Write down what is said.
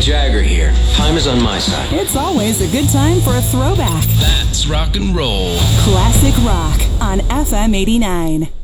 Jagger here. Time is on my side. It's always a good time for a throwback. That's rock and roll. Classic rock on FM 89.